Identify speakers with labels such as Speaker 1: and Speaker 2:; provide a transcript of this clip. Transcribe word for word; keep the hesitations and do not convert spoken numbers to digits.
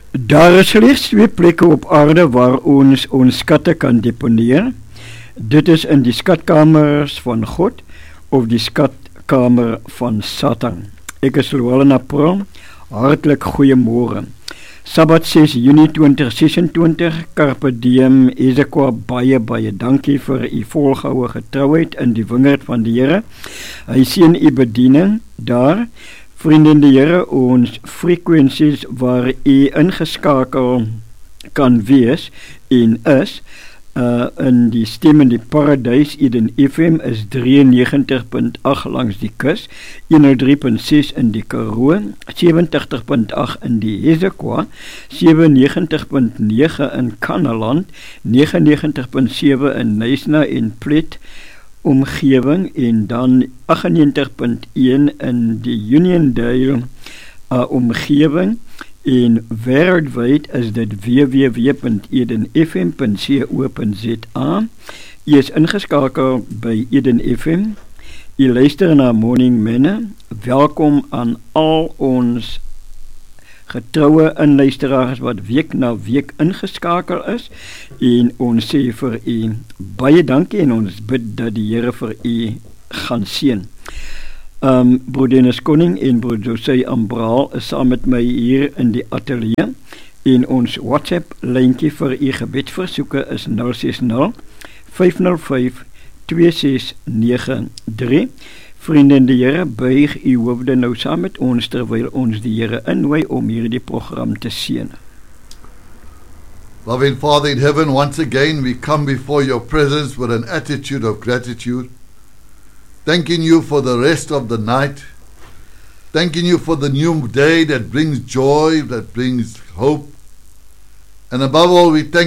Speaker 1: Daar is slechts twee plekke op aarde waar ons ons skatte kan deponeer. Dit is in die skatkamers van God of die skatkamer van Satan. Ek is Llewellyn April, hartelijk goeiemorgen. Sabbat ses Junie twintig sesentwintig, Carpe Diem, Ezekwa, baie, baie dankie vir u volgehoue getrouheid in die wingerd van die Here. Hy sien u bediening daar. Vriende in die Here, ons frequenties waar u ingeskakel kan wees en is, uh, in die stem in die Paradys, Eden F M is drieënnegentig punt agt langs die kus, honderdrie punt ses in die Karoo, sewentig punt agt in die Hezekwa, sewennegentig punt nege in Kannaland, negenennegentig punt sewe in Knysna en Plet, omgewing en dan agtennegentig punt een in die Uniondale uh, omgewing en wêreldwyd is dit w w w punt eden f m punt co punt z a. U is ingeskakel by Eden F M. U luister na Morning Manna. Welkom aan al ons getroue inluisteraars wat week na week ingeskakel is en ons sê vir u baie dankie en ons bid dat die Here vir u gaan seën. Um, Broer Dennis Koning en Broer José Ambraal is saam met my hier in die atelier en ons WhatsApp lyntjie vir u gebedsversoeke is nul ses nul, vyf nul vyf, twee ses nege drie. Vriende in die Here, buig u hoofde nou saam met ons terwyl ons die Here innooi om hierdie program te seën.
Speaker 2: Loving Father in heaven, once again we come before your presence with an attitude of gratitude, thanking you for the rest of the night, thanking you for the new day that brings joy, that brings hope, and above all we thank